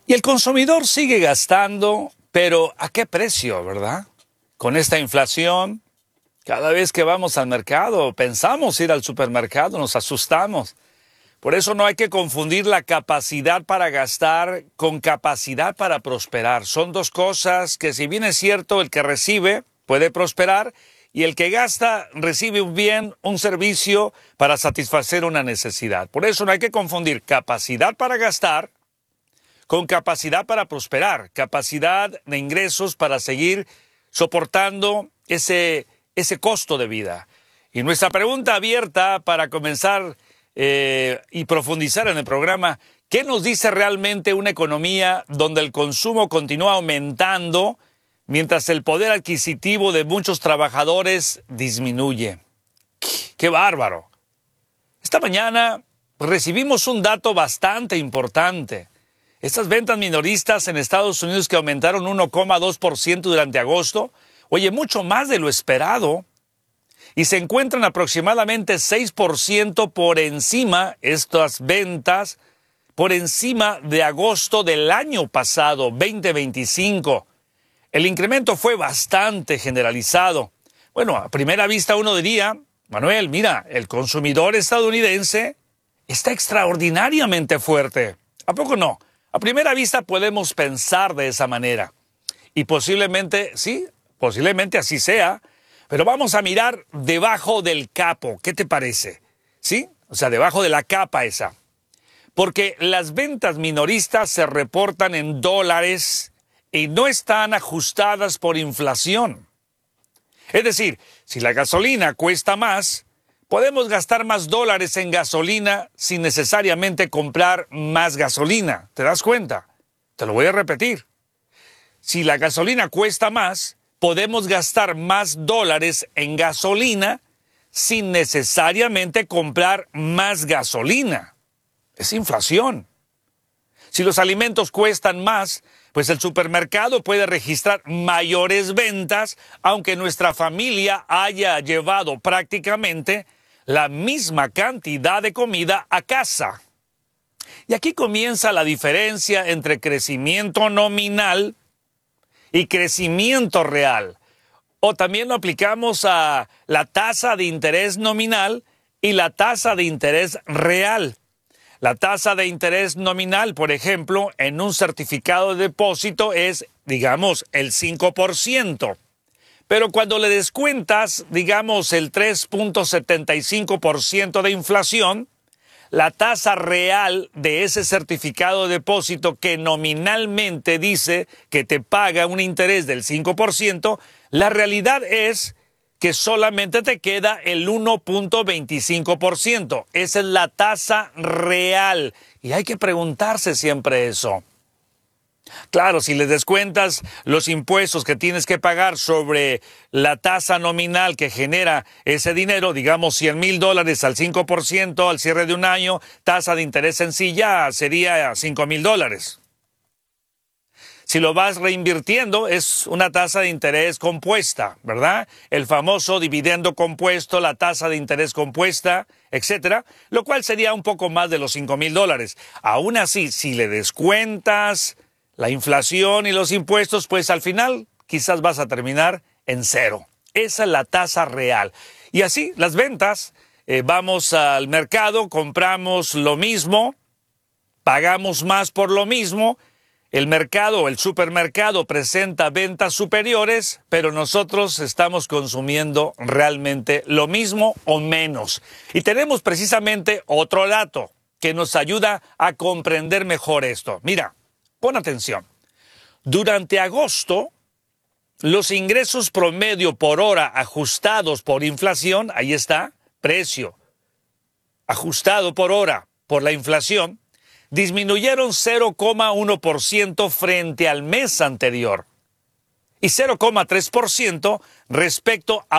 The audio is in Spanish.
Y el consumidor sigue gastando, pero ¿a qué precio, verdad? Con esta inflación, cada vez que vamos al mercado, pensamos ir al supermercado, nos asustamos. Por eso no hay que confundir la capacidad para gastar con capacidad para prosperar. Son dos cosas que, si bien es cierto, el que recibe puede prosperar y el que gasta recibe un bien, un servicio para satisfacer una necesidad. Por eso no hay que confundir capacidad para gastar con capacidad para prosperar, capacidad de ingresos para seguir soportando ese costo de vida. Y nuestra pregunta abierta para comenzar y profundizar en el programa: ¿qué nos dice realmente una economía donde el consumo continúa aumentando mientras el poder adquisitivo de muchos trabajadores disminuye? ¡Qué bárbaro! Esta mañana recibimos un dato bastante importante. Estas ventas minoristas en Estados Unidos, que aumentaron 1,2% durante agosto, oye, mucho más de lo esperado, y se encuentran aproximadamente 6% por encima, estas ventas, por encima de agosto del año pasado, 2025. El incremento fue bastante generalizado. Bueno, a primera vista uno diría: Manuel, mira, el consumidor estadounidense está extraordinariamente fuerte. ¿A poco no? A primera vista podemos pensar de esa manera. Y posiblemente, sí, posiblemente así sea. Pero vamos a mirar debajo del capo. ¿Qué te parece? ¿Sí? O sea, debajo de la capa esa. Porque las ventas minoristas se reportan en dólares y no están ajustadas por inflación. Es decir, si la gasolina cuesta más, podemos gastar más dólares en gasolina sin necesariamente comprar más gasolina. ¿Te das cuenta? Te lo voy a repetir. Si la gasolina cuesta más, podemos gastar más dólares en gasolina sin necesariamente comprar más gasolina. Es inflación. Si los alimentos cuestan más, pues el supermercado puede registrar mayores ventas, aunque nuestra familia haya llevado prácticamente la misma cantidad de comida a casa. Y aquí comienza la diferencia entre crecimiento nominal y crecimiento real. O también lo aplicamos a la tasa de interés nominal y la tasa de interés real. La tasa de interés nominal, por ejemplo, en un certificado de depósito es, digamos, el 5%. Pero cuando le descuentas, digamos, el 3,75% de inflación, la tasa real de ese certificado de depósito, que nominalmente dice que te paga un interés del 5%, la realidad es que solamente te queda el 1,25%. Esa es la tasa real. Y hay que preguntarse siempre eso. Claro, si le descuentas los impuestos que tienes que pagar sobre la tasa nominal que genera ese dinero, digamos $100,000 al 5% al cierre de un año, tasa de interés sencilla sería $5,000. Si lo vas reinvirtiendo, es una tasa de interés compuesta, ¿verdad? El famoso dividendo compuesto, la tasa de interés compuesta, etcétera, lo cual sería un poco más de los $5,000. Aún así, si le descuentas la inflación y los impuestos, pues al final quizás vas a terminar en cero. Esa es la tasa real. Y así, las ventas, vamos al mercado, compramos lo mismo, pagamos más por lo mismo. El mercado, el supermercado, presenta ventas superiores, pero nosotros estamos consumiendo realmente lo mismo o menos. Y tenemos precisamente otro dato que nos ayuda a comprender mejor esto. Mira, pon atención. Durante agosto, los ingresos promedio por hora ajustados por inflación, ahí está, precio ajustado por hora por la inflación, disminuyeron 0,1% frente al mes anterior y 0,3% respecto a